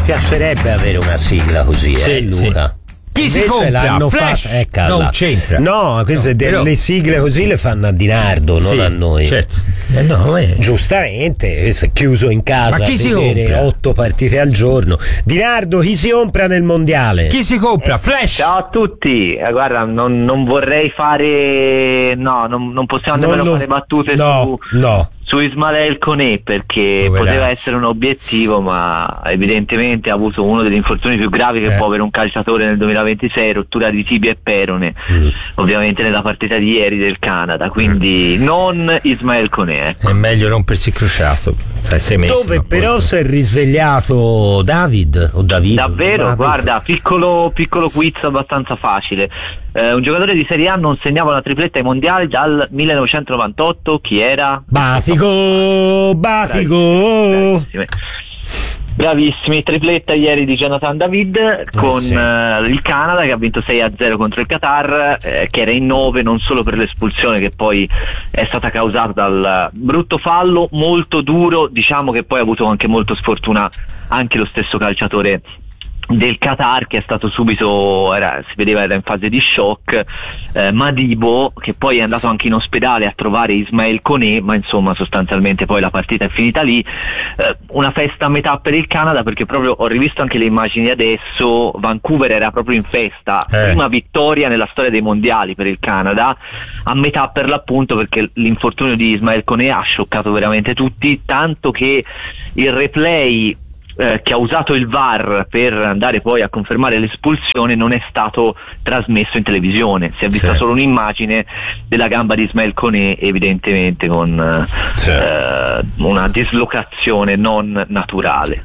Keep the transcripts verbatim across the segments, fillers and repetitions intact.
piacerebbe avere una sigla così, sì, eh, Luca? Sì. Chi si compra? L'hanno Flash? fatta, ecco, non c'entra. No, queste no, delle però... sigle così le fanno a Di Nardo, non sì, a noi. Certo. Eh no, eh. Giustamente, questo è chiuso in casa. Ma chi si compra? Otto partite al giorno. Di Nardo, chi si compra nel mondiale? Chi si compra? Eh, Flash? Ciao a tutti. Eh, guarda, non, non vorrei fare. No, non, non possiamo Non nemmeno lo... fare battute no, su. No. Su Ismael Koné, perché Poveraccio. poteva essere un obiettivo, ma evidentemente ha avuto uno degli infortuni più gravi che eh. può avere un calciatore nel duemilaventisei, rottura di tibia e perone, mm. ovviamente nella partita di ieri del Canada, quindi mm. non Ismael Koné. Ecco. È meglio rompersi il crociato. Sai, sei mesi, Dove però poi... si è risvegliato David o David? Davvero, guarda, piccolo, piccolo quiz abbastanza facile. Eh, un giocatore di Serie A non segnava una tripletta ai mondiali dal millenovecentonovantotto, chi era? Batico, Batico. Bravissimi. Bravissimi, tripletta ieri di Jonathan David eh con sì. uh, il Canada che ha vinto sei a zero contro il Qatar, eh, che era in nove non solo per l'espulsione che poi è stata causata dal brutto fallo molto duro, diciamo che poi ha avuto anche molto sfortuna anche lo stesso calciatore del Qatar, che è stato subito, era, si vedeva era in fase di shock, eh, Madibo, che poi è andato anche in ospedale a trovare Ismael Koné, ma insomma sostanzialmente poi la partita è finita lì. Eh, una festa a metà per il Canada, perché proprio ho rivisto anche le immagini adesso, Vancouver era proprio in festa, eh. prima vittoria nella storia dei mondiali per il Canada, a metà per l'appunto, perché l'infortunio di Ismael Koné ha scioccato veramente tutti, tanto che il replay Eh, che ha usato il V A R per andare poi a confermare l'espulsione non è stato trasmesso in televisione, si è vista sì. solo un'immagine della gamba di Ismael Koné, evidentemente con sì. eh, una dislocazione non naturale.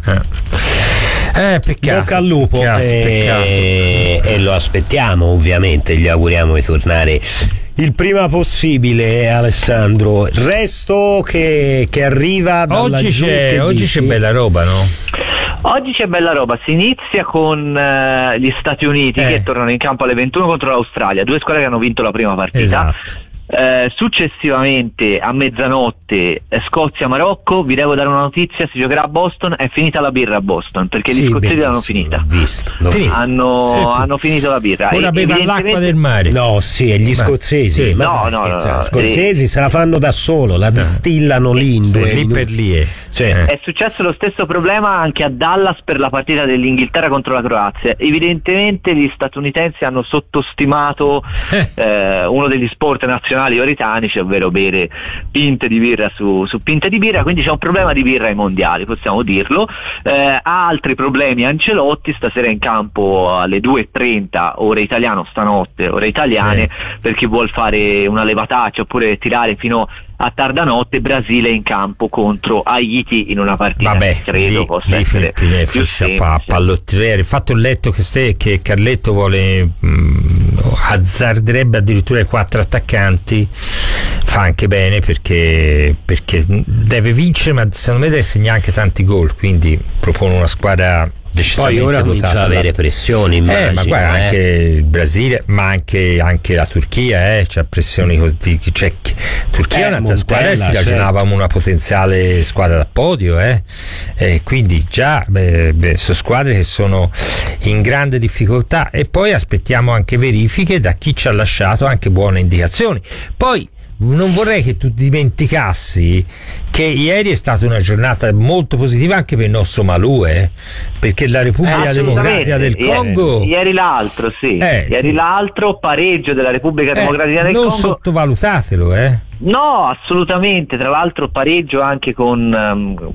Eh, peccato. Bocca al lupo. Peccato, e... peccato. e lo aspettiamo, ovviamente, gli auguriamo di tornare il prima possibile, Alessandro. Il resto che, che arriva dalla oggi giù, c'è, che oggi dici? c'è bella roba, no? Oggi c'è bella roba, si inizia con uh, gli Stati Uniti eh. che tornano in campo alle ventuno contro l'Australia, due squadre che hanno vinto la prima partita. Esatto. Eh, successivamente a mezzanotte eh, Scozia-Marocco, vi devo dare una notizia, si giocherà a Boston, è finita la birra a Boston perché sì, gli scozzesi l'hanno finita, l'ho visto, l'ho Finito. hanno, Sì, hanno finito la birra. Ora e, bevano l'acqua del mare. No, sì, e gli Ma- scozzesi sì. ma No, stai no, scherzando? no, no, Gli scozzesi eh. se la fanno da solo, la distillano lì in Sì, due lì minuti. per lì è. Sì. Eh. È successo lo stesso problema anche a Dallas per la partita dell'Inghilterra contro la Croazia. Evidentemente gli statunitensi hanno sottostimato eh, uno degli sport nazionali britannici, ovvero bere pinte di birra su, su pinte di birra, quindi c'è un problema di birra ai mondiali, possiamo dirlo. Eh, ha altri problemi Ancelotti, stasera in campo alle due e trenta ore italiano, stanotte ore italiane, Sì. per chi vuol fare una levataccia oppure tirare fino a tarda notte. Brasile in campo contro Haiti in una partita Vabbè, che credo lì, possa lì essere fi- fi- più finisce a pa- semplice. pallottiere. Infatti ho letto che, ste, che Carletto vuole mh, azzarderebbe addirittura i quattro attaccanti, fa anche bene perché, perché deve vincere, ma secondo me deve segnare anche tanti gol, quindi propone una squadra Poi ora comincia ad avere pressioni, immagino, eh, ma guarda, eh. anche il Brasile, ma anche, anche la Turchia, eh, c'ha pressioni così. Cioè, Turchia Eh, è un'altra Montella, squadra e si certo. ragionavamo una potenziale squadra da podio, eh. Eh, quindi già beh, beh, sono squadre che sono in grande difficoltà, e poi aspettiamo anche verifiche da chi ci ha lasciato anche buone indicazioni. Poi non vorrei che tu dimenticassi che ieri è stata una giornata molto positiva anche per il nostro Malù, eh? Perché la Repubblica Eh, Democratica del ieri, Congo ieri l'altro sì Eh, ieri sì. l'altro pareggio della Repubblica eh, Democratica del non Congo. sottovalutatelo, eh? No, assolutamente, tra l'altro pareggio anche con um,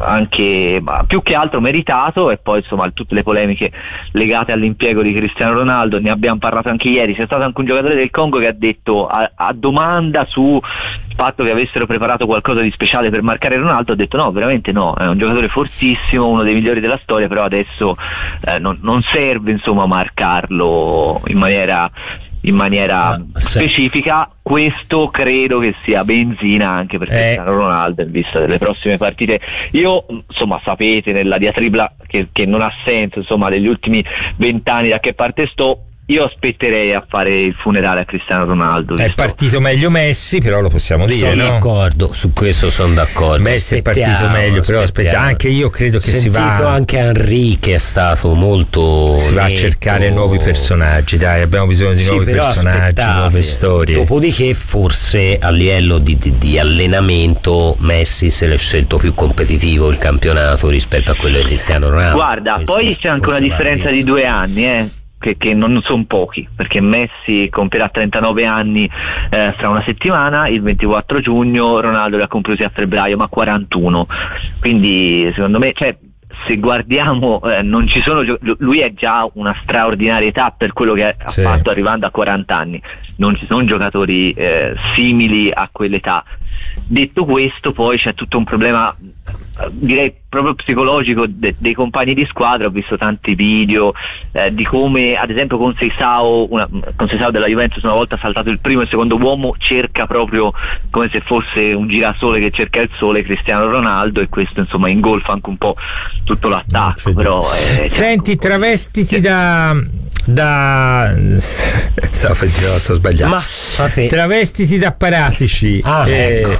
anche ma più che altro meritato, e poi insomma tutte le polemiche legate all'impiego di Cristiano Ronaldo, ne abbiamo parlato anche ieri. C'è stato anche un giocatore del Congo che ha detto a, a domanda sul fatto che avessero preparato qualcosa di speciale per marcare Ronaldo, ha detto no, veramente no, è un giocatore fortissimo, uno dei migliori della storia, però adesso eh, non, non serve insomma marcarlo in maniera in maniera Ah, sì. specifica. Questo credo che sia benzina anche per Eh. Cristiano Ronaldo in vista delle prossime partite. Io insomma sapete nella diatriba che, che non ha senso insomma degli ultimi vent'anni da che parte sto, io aspetterei a fare il funerale a Cristiano Ronaldo. È visto? partito meglio Messi, però lo possiamo dire, sono no? d'accordo, su questo sono d'accordo. Messi è partito meglio, però aspetta, anche io credo che si va. Anche Henry che è stato molto. Si va a cercare nuovi personaggi, dai, abbiamo bisogno di sì, nuovi personaggi, nuove storie. Dopodiché, forse a livello di, di, di allenamento, Messi se l'è scelto più competitivo il campionato rispetto a quello di Cristiano Ronaldo. Guarda, questo poi c'è anche una differenza di due anni, eh. Che, che non sono pochi, perché Messi compierà trentanove anni eh, fra una settimana, il ventiquattro giugno, Ronaldo li ha conclusi a febbraio, ma quarantuno, quindi secondo me, cioè, se guardiamo eh, non ci sono gio- lui è già una straordinaria età per quello che ha sì. fatto arrivando a quaranta anni, non ci sono giocatori eh, simili a quell'età. Detto questo, poi c'è tutto un problema, direi proprio psicologico de- dei compagni di squadra. Ho visto tanti video eh, di come, ad esempio, con Seisao, una, con Seisao della Juventus, una volta saltato il primo e il secondo uomo, cerca proprio come se fosse un girasole che cerca il sole Cristiano Ronaldo, e questo insomma ingolfa anche un po' tutto l'attacco. Però è, senti, ecco, travestiti da da stavo pensando, sto sbagliando, ma travestiti da Paratici, ah, eh, ecco.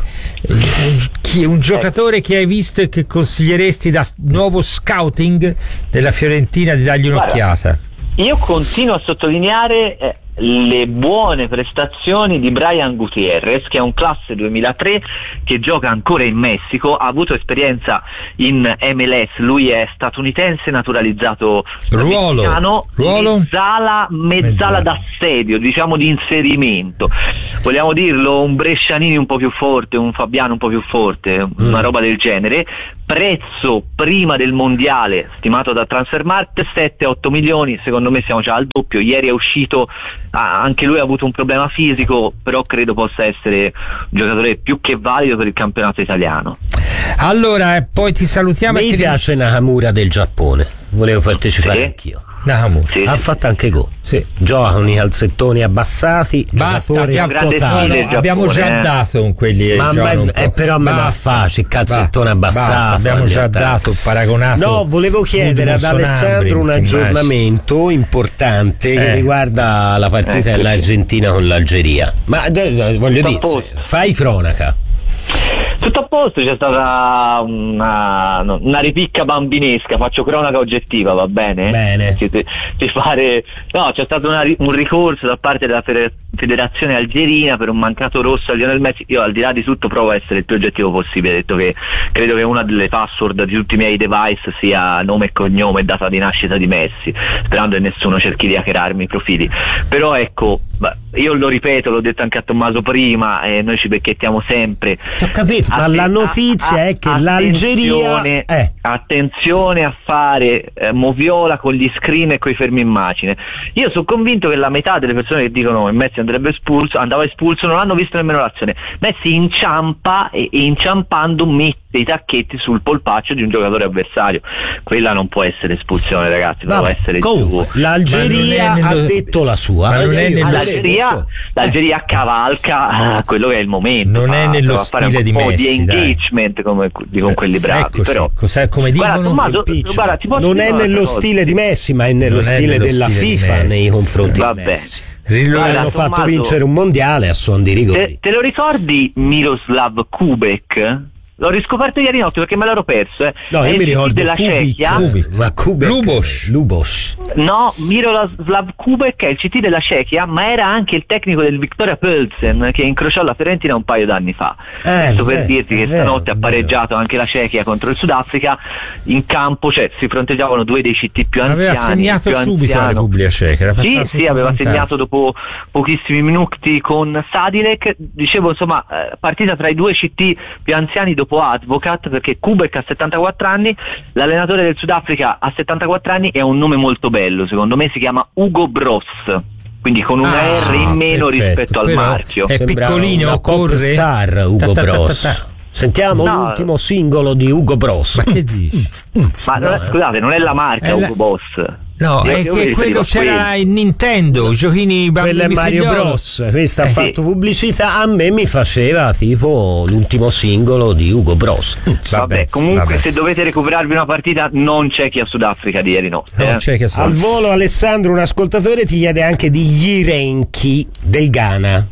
chi, un giocatore che hai visto e che consiglieresti da nuovo scouting della Fiorentina di dargli un'occhiata? Guarda, io continuo a sottolineare eh, le buone prestazioni di Brian Gutierrez, che è un classe duemilatré che gioca ancora in Messico, ha avuto esperienza in M L S, lui è statunitense naturalizzato ruolo, messicano, ruolo? mezzala, mezzala, mezzala d'assedio, diciamo di inserimento, vogliamo dirlo, un Brescianini un po' più forte, un Fabiano un po' più forte, mm. una roba del genere. Prezzo prima del mondiale stimato da Transfermarkt sette otto milioni, secondo me siamo già al doppio. Ieri è uscito, ah, anche lui ha avuto un problema fisico, però credo possa essere un giocatore più che valido per il campionato italiano. Allora, eh, poi ti salutiamo. Mi piace ti... Nakamura del Giappone, volevo partecipare sì. anch'io. Nakamura sì, ha sì. fatto anche gol, sì. gioca con i calzettoni abbassati, basta, abbiamo, totale. No, no, abbiamo già eh. dato un quelli ma un è però a me va facile, calzettone abbassato, basta, abbiamo già dato, paragonato. No, volevo chiedere ad Alessandro un aggiornamento importante che eh. riguarda la partita eh, dell'Argentina con l'Algeria, ma voglio dire, fai cronaca. Tutto a posto, c'è stata una, una ripicca bambinesca, faccio cronaca oggettiva, va bene? Bene. Di, di fare, no, c'è stato una, un ricorso da parte della federazione algerina per un mancato rosso a Lionel Messi. Io, al di là di tutto, provo a essere il più oggettivo possibile, detto che credo che una delle password di tutti i miei device sia nome e cognome e data di nascita di Messi, sperando che nessuno cerchi di hackerarmi i profili. Però ecco, io lo ripeto, l'ho detto anche a Tommaso prima, e eh, noi ci becchettiamo sempre. Ho capito, ma Atten- la notizia a- a- è che l'Algeria eh. attenzione a fare eh, moviola con gli screen e con i fermi immagine. Io sono convinto che la metà delle persone che dicono che Messi andrebbe espulso, andava espulso, non hanno visto nemmeno l'azione. Messi inciampa e, e inciampando mette i tacchetti sul polpaccio di un giocatore avversario. Quella non può essere espulsione, ragazzi. Vabbè, può essere comunque, giù. L'Algeria nello... ha detto la sua. Ma non è nello... l'Algeria, l'Algeria cavalca quello che è il momento. Non è nello stile di Messi, di engagement come, di con quelli bravi. Eccoci, però cos'è, come dicono? Guarda, Tommaso, guarda, ti posso non è nello cosa? stile di Messi, ma è nello non stile è nello della stile FIFA di nei confronti Vabbè. di Messi. Guarda, hanno Tommaso, fatto vincere un mondiale a suon di rigori. Te, te lo ricordi Miroslav Kubek? L'ho riscoperto ieri notte perché me l'ero perso. Eh. No, io mi ricordo della Kubik, Cechia. Kubik, ma Kubek, Lubos. Lubos. No, Miroslav Kubek è il C T della Cechia, ma era anche il tecnico del Viktoria Plzen che incrociò la Fiorentina un paio d'anni fa. Eh, Questo per vero, dirti che vero, stanotte ha pareggiato anche la Cechia contro il Sudafrica. In campo, cioè, si fronteggiavano due dei C T più anziani. Aveva segnato più subito anziano. la Repubblica Ceca. Era Sì, sì, aveva vantaggio. segnato dopo pochissimi minuti con Sadilek. Dicevo, insomma, eh, partita tra i due C T più anziani dopo Advocat, perché Kubek ha settantaquattro anni, l'allenatore del Sudafrica ha settantaquattro anni e ha un nome molto bello, secondo me si chiama Ugo Bross, quindi con una ah, R in meno perfetto. rispetto al Però marchio. è Sembra piccolino, una corre pop star Ugo ta ta ta ta ta. Bross. Sentiamo No. l'ultimo singolo di Hugo Boss. Ma che dici? Ma non è- scusate, non è la marca È la- Hugo Boss. No, Io- è io che mi riferivo quello a c'era quello. in Nintendo, i giochini bambini Quello è Mario figliolo. Bros. Questa ha Eh, fatto pubblicità. A me mi faceva tipo l'ultimo singolo di Hugo Bros. Vabbè, Vabbè, comunque vabbè. se dovete recuperarvi una partita non c'è chi a Sudafrica di ieri notte. Non eh. c'è che so. Al volo, Alessandro, un ascoltatore ti chiede anche di Yirenki del Ghana.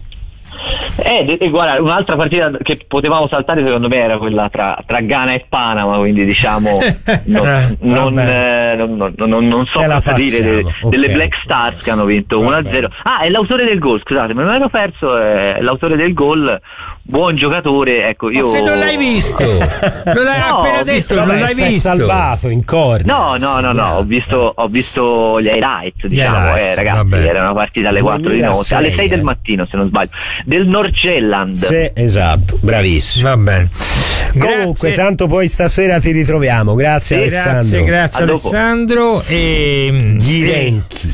Eh, de- de- guarda, un'altra partita che potevamo saltare secondo me era quella tra, tra Ghana e Panama, quindi diciamo non, Eh, non, vabbè. eh, non, non- non- non so Te la cosa dire de- passiamo, delle ok. Black Stars che hanno vinto uno a zero. Ah, è l'autore del gol, scusate, me l'ero perso, è l'autore del gol, buon giocatore, ecco io... Ma se non l'hai visto, non l'hai No, appena ho detto, visto- non Vabbè, l'hai sei visto. salvato in corner. No, no, no, no, ho visto, ho visto gli highlights, diciamo, highlights, eh, ragazzi, vabbè. era una partita alle quattro di notte, duemilasei, alle sei del eh. mattino se non sbaglio, del Norgeland. Sì, esatto, bravissimo. Va bene. Comunque, Grazie. tanto poi stasera ti ritroviamo. Grazie, Sì, Alessandro. Grazie, grazie A dopo. Alessandro. E, Yirenki.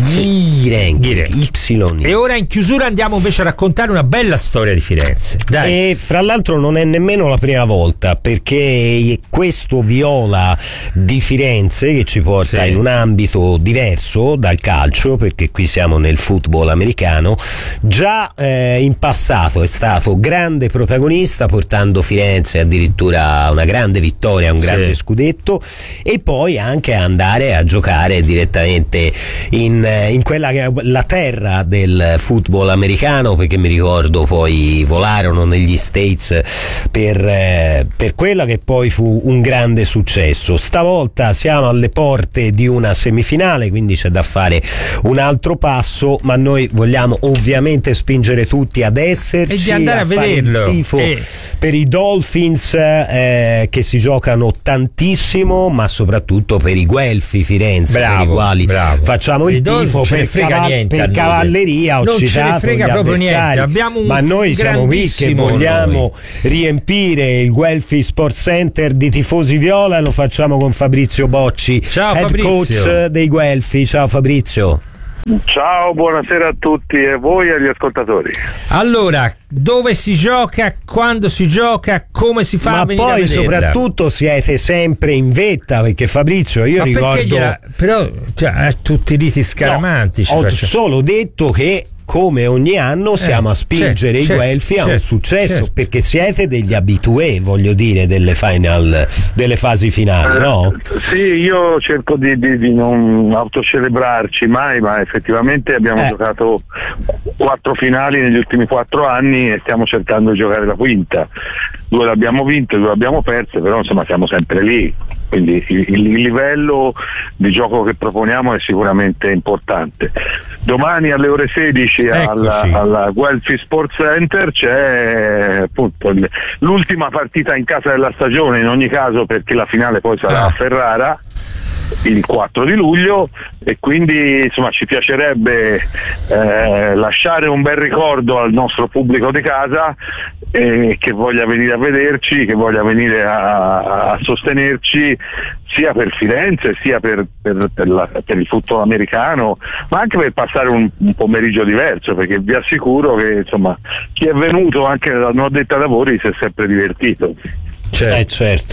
Yirenki. Yirenki. Y. e ora in chiusura andiamo invece a raccontare una bella storia di Firenze. Dai. E fra l'altro non è nemmeno la prima volta, perché questo Viola di Firenze che ci porta Sì. in un ambito diverso dal calcio, perché qui siamo nel football americano, già eh, in passato è stato grande protagonista portando Firenze addirittura a una grande vittoria, a un grande Sì. scudetto, e poi anche andare a giocare direttamente in, in quella che è la terra del football americano, perché mi ricordo poi volarono negli States per, eh, per quella che poi fu un grande successo. Stavolta siamo alle porte di una semifinale, quindi c'è da fare un altro passo, ma noi vogliamo ovviamente spingere tutti ad esserci E di andare a fare il vederlo. tifo Eh. per i Dolphins, eh, che si giocano tantissimo, ma soprattutto per i Guelfi Firenze, Bravo, per i quali bravo. facciamo il I Dolphins tifo ce ne per, frega caval- niente a per noi. cavalleria. Ho Non ce ne citato frega gli proprio niente. avversari, Abbiamo un ma noi siamo qui che grandissimo vogliamo noi. riempire il Guelfi Sports Center di tifosi viola, e lo facciamo con Fabrizio Bocci, Ciao, head Fabrizio. coach dei Guelfi. Ciao Fabrizio. Ciao, buonasera a tutti e voi e agli ascoltatori. Allora, dove si gioca, quando si gioca, come si fa a Ma venire a poi vederla? soprattutto siete sempre in vetta, perché Fabrizio, io Ma perché ricordo gliela- però cioè, eh, tutti i riti scaramanti ci ho facciamo. solo detto che come ogni anno siamo Eh, a spingere certo, i certo, Guelfi a un certo, successo, certo. perché siete degli abitué, voglio dire, delle final, delle fasi finali, no? Sì, io cerco di, di- di non autocelebrarci mai, ma effettivamente abbiamo Eh. giocato quattro finali negli ultimi quattro anni e stiamo cercando di giocare la quinta. Due l'abbiamo vinte, due l'abbiamo perse, però insomma siamo sempre lì. Quindi il, il livello di gioco che proponiamo è sicuramente importante. Domani alle ore sedici alla, Eccoci. alla Guelfi Sports Center c'è appunto il- l'ultima partita in casa della stagione, in ogni caso, perché la finale poi sarà Ah. a Ferrara il quattro di luglio, e quindi insomma ci piacerebbe eh, lasciare un bel ricordo al nostro pubblico di casa, eh, che voglia venire a vederci, che voglia venire a, a sostenerci sia per Firenze sia per, per- per la- per il football americano, ma anche per passare un, un pomeriggio diverso, perché vi assicuro che insomma chi è venuto anche da non addetta ai lavori si è sempre divertito. Eh certo.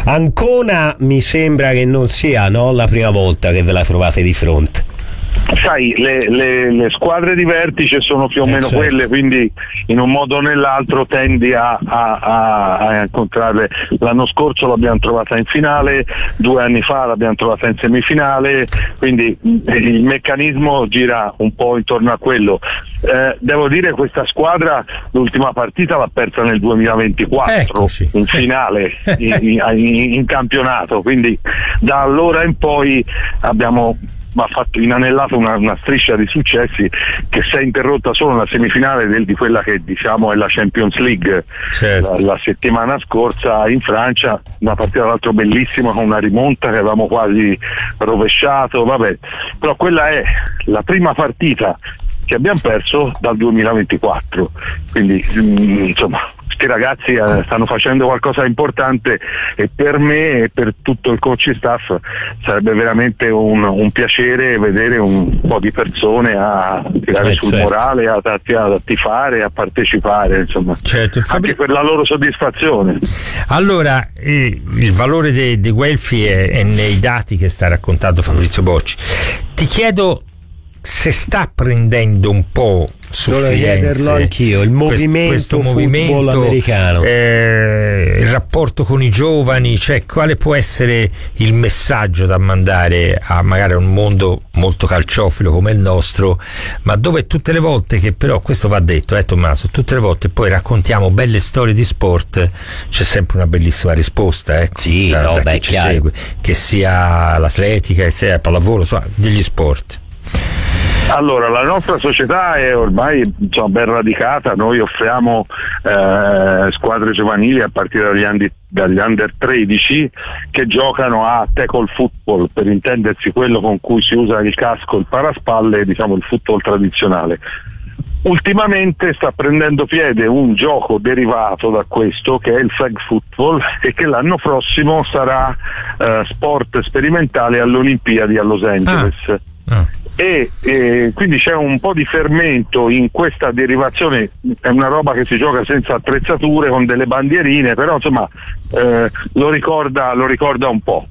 Ancona mi sembra che non sia, no, la prima volta che ve la trovate di fronte. Sai, le, le- le squadre di vertice sono più o Eh, meno certo. quelle, quindi in un modo o nell'altro tendi a, a- a- a incontrarle. L'anno scorso l'abbiamo trovata in finale, due anni fa l'abbiamo trovata in semifinale, quindi eh, il meccanismo gira un po' intorno a quello. Eh, devo dire, questa squadra l'ultima partita l'ha persa nel duemilaventiquattro, Eccoci. in finale, in, in- in campionato, quindi da allora in poi abbiamo ma ha fatto inanellato una, una striscia di successi che si è interrotta solo nella semifinale del, di quella che diciamo è la Champions League, Certo. la, la settimana scorsa in Francia, una partita tra l'altro bellissima con una rimonta che avevamo quasi rovesciato, vabbè, però quella è la prima partita che abbiamo perso dal duemilaventiquattro. Quindi mh, insomma questi ragazzi eh, stanno facendo qualcosa di importante, e per me e per tutto il coaching staff sarebbe veramente un, un piacere vedere un po' di persone a tirare eh, sul certo. morale, a, a, a tifare, a partecipare, insomma, certo, anche per la loro soddisfazione. Allora, eh, il valore dei de Guelfi è, è nei dati che sta raccontando Fabrizio Bocci. Ti chiedo se sta prendendo un po' su Volevo Firenze chiederlo anch'io, il movimento questo, questo football movimento americano, eh, il rapporto con i giovani, cioè quale può essere il messaggio da mandare a magari un mondo molto calciofilo come il nostro, ma dove tutte le volte che però, questo va detto, eh Tommaso, tutte le volte poi raccontiamo belle storie di sport, c'è sempre una bellissima risposta, ecco, sì, da, no, da beh, chi ci chiaro. segue, che sia l'atletica, che sia il pallavolo, insomma, degli sport. Allora, la nostra società è ormai insomma, ben radicata, noi offriamo eh, squadre giovanili a partire dagli, andi, dagli under tredici che giocano a tackle football, per intendersi quello con cui si usa il casco, il paraspalle, diciamo il football tradizionale. Ultimamente sta prendendo piede un gioco derivato da questo che è il flag football, e che l'anno prossimo sarà eh, sport sperimentale alle Olimpiadi a Los Angeles. Ah. Ah. E, e quindi c'è un po' di fermento in questa derivazione, è una roba che si gioca senza attrezzature, con delle bandierine, però insomma eh, lo ricorda, lo ricorda un po'.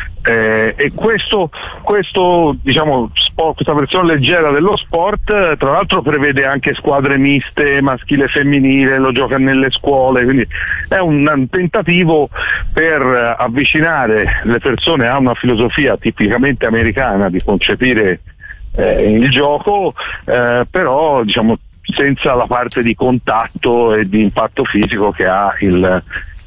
Eh, e questo, questo diciamo sport, questa versione leggera dello sport eh, tra l'altro prevede anche squadre miste maschile e femminile, lo gioca nelle scuole, quindi è un, un tentativo per eh, avvicinare le persone a una filosofia tipicamente americana di concepire eh, il gioco, eh, però diciamo senza la parte di contatto e di impatto fisico che ha il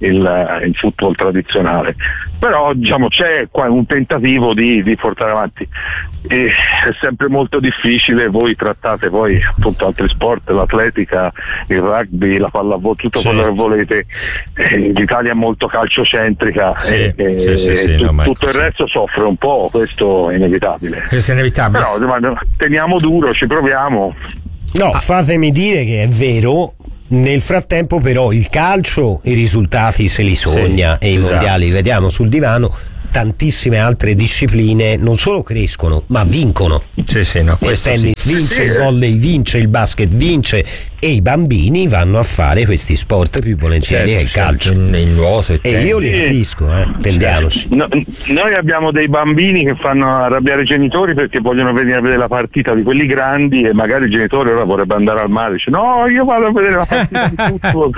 Il, il football tradizionale. Però diciamo c'è qua un tentativo di, di portare avanti, e è sempre molto difficile. Voi trattate poi appunto altri sport, l'atletica, il rugby, la pallavolo, tutto quello che volete. Eh, l'Italia è molto calciocentrica, sì, e, sì, sì, sì, e no, tu, tutto il resto soffre un po', questo è inevitabile. Questo è inevitabile. Però insomma, teniamo duro, ci proviamo. No, fatemi dire che è vero. Nel frattempo però il calcio i risultati se li sogna, sì, e i esatto. mondiali li vediamo sul divano. Tantissime altre discipline non solo crescono ma vincono. Sì, sì, no, Il tennis sì. vince, Sì. il volley vince, il basket vince, e i bambini vanno a fare questi sport più volentieri, Certo, che il calcio. certo, il nuoto e, E io li Sì. capisco, eh, intendiamoci. No, noi abbiamo dei bambini che fanno arrabbiare i genitori perché vogliono venire a vedere la partita di quelli grandi, e magari il genitore ora vorrebbe andare al mare, dice no, io vado a vedere la partita di football.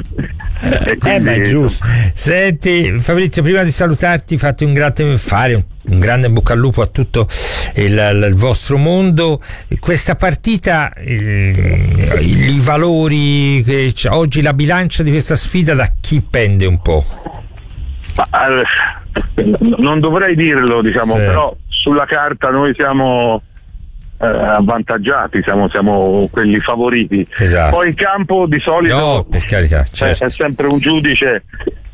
E quindi, Eh beh, è giusto. Senti Fabrizio, prima di salutarti fate un grande fare un, un grande bocca al lupo a tutto il, il vostro mondo. Questa partita, eh, i valori che c'è, oggi la bilancia di questa sfida da chi pende un po'? Ma, eh, non dovrei dirlo, diciamo, Sì. però sulla carta noi siamo eh, avvantaggiati, siamo, siamo quelli favoriti. Esatto. Poi in campo di solito No, per carità, eh, certo. è sempre un giudice,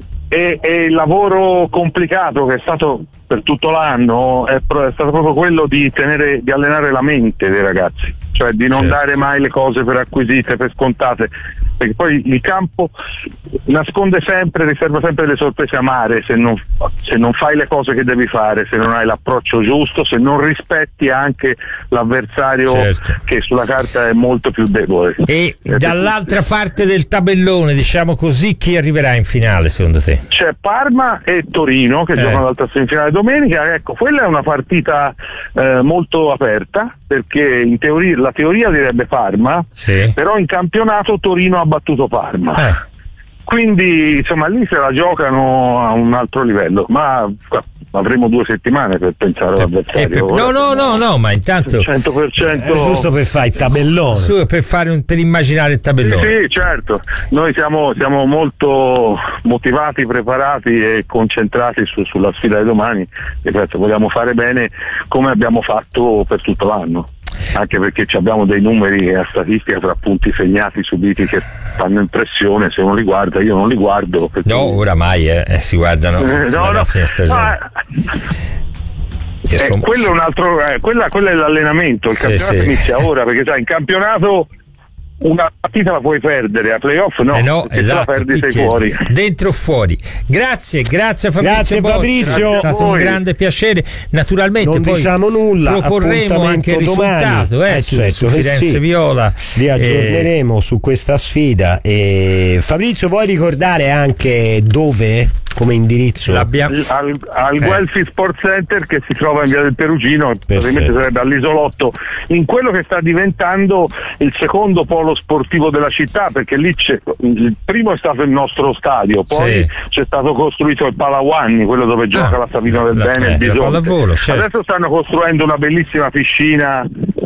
e, e il lavoro complicato che è stato per tutto l'anno è, pro- è stato proprio quello di tenere, di allenare la mente dei ragazzi, cioè di non Certo. dare mai le cose per acquisite, per scontate, perché poi il campo nasconde sempre, riserva sempre delle sorprese amare se non, se non fai le cose che devi fare, se non hai l'approccio giusto, se non rispetti anche l'avversario, Certo. che sulla carta è molto più debole. E Eh, dall'altra parte del tabellone, diciamo così, chi arriverà in finale secondo te? C'è Parma e Torino che Eh. giocano l'altra semifinale domenica. Ecco, quella è una partita eh, molto aperta, perché in teoria, la teoria direbbe Parma, Sì. però in campionato Torino ha battuto Parma. Eh. Quindi insomma lì se la giocano a un altro livello, ma avremo due settimane per pensare Eh, all'avversario. per- no, no, no, no, ma intanto cento per cento È giusto per fare il tabellone. su, per fare un, per immaginare il Sì, tabellone. sì, certo, noi siamo, siamo molto motivati, preparati e concentrati su- sulla sfida di domani. Ripeto, vogliamo fare bene come abbiamo fatto per tutto l'anno, anche perché abbiamo dei numeri a statistica tra punti segnati, subiti, che fanno impressione. Se uno li guarda, io non li guardo perché... No, oramai eh, eh, si guardano Eh, insomma, no, alla no, fine stagione. ma- Eh, quello è un altro, eh, quella, quello è l'allenamento, il sì, campionato sì. inizia ora, perché sai, in campionato una partita la puoi perdere, a playoff no, eh no perché esatto, se la perdi sei chiede, fuori. dentro o fuori. Grazie, grazie Fabrizio. Grazie Boccia, Fabrizio. è stato un grande piacere. Naturalmente non poi diciamo nulla, proporremo anche il risultato eh, eh, su, certo, su Firenze sì. Viola. Vi aggiorneremo eh, su questa sfida. E Fabrizio, vuoi ricordare anche dove? Come indirizzo? L'abbiamo... al, al eh. Guelfi Sport Center, che si trova in via del Perugino, praticamente sarebbe all'isolotto, in quello che sta diventando il secondo polo sportivo della città, perché lì c'è, il primo è stato il nostro stadio, poi sì. c'è stato costruito il Palawanni, quello dove gioca ah, la Savino del la, Bene, eh, il Bisonte. pallavolo, certo. Adesso stanno costruendo una bellissima piscina,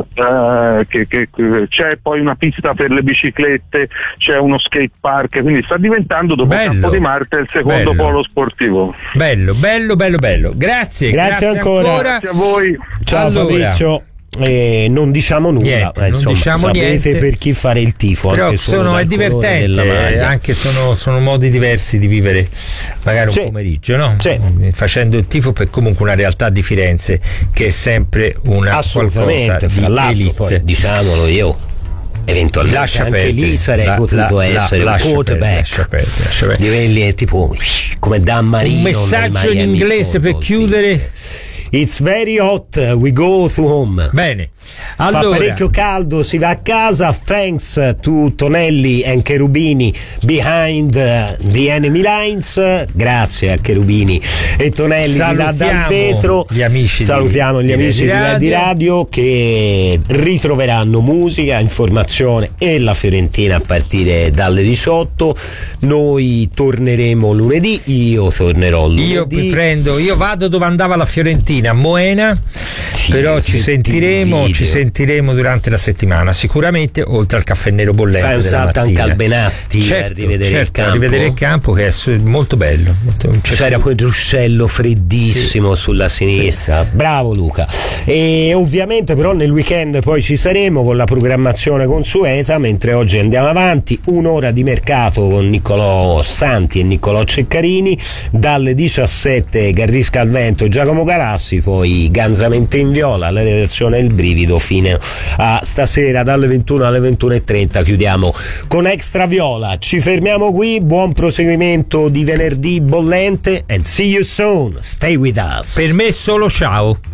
eh, che, che, che c'è poi una pista per le biciclette, c'è uno skate park, quindi sta diventando dopo bello, Campo di Marte il secondo bello. polo sportivo. Bello, bello, bello, bello. Grazie, grazie, grazie ancora. ancora. Grazie a voi. Ciao allora, Fabrizio. Eh, non diciamo nulla, niente, eh, insomma, non diciamo sapete niente, per chi fare il tifo, però anche sono, è divertente, anche sono, sono modi diversi di vivere magari un sì. pomeriggio, no? Sì. Facendo il tifo per comunque una realtà di Firenze che è sempre una assolutamente, fra l'altro poi, diciamolo io eventualmente lascia anche perdere, lì sarei la, potuto la, essere la, un quarterback di quelli tipo come Dan Marino, un messaggio in inglese per chiudere. It's very hot, we go to home. Bene, allora, fa parecchio caldo, si va a casa. Thanks to Tonelli and Cherubini behind the enemy lines. Grazie a Cherubini e Tonelli di là dal vetro. Gli amici salutiamo di, gli amici di radio. di Radio che ritroveranno musica, informazione e la Fiorentina a partire dalle diciotto. Noi torneremo lunedì, io tornerò lunedì. Io mi prendo, io vado dove andava la Fiorentina, a Moena, sì, però ci sentiremo, ci sentiremo durante la settimana sicuramente, oltre al caffè nero bollente. Fai un salto anche al Benatti, certo, a rivedere certo, il campo. a rivedere il campo che è molto bello. C'era quel ruscello freddissimo, sì, sulla sinistra. Sì. Bravo Luca. E ovviamente però nel weekend poi ci saremo con la programmazione consueta, mentre oggi andiamo avanti, un'ora di mercato con Niccolò Santi e Niccolò Ceccarini, dalle diciassette Garrisca al Vento, Giacomo Galassi, poi Ganzamente in Viola, la redazione Il Brivido, fino a stasera dalle ventuno alle ventuno e trenta chiudiamo con Extra Viola. Ci fermiamo qui, buon proseguimento di venerdì bollente and see you soon, stay with us. Per me solo ciao.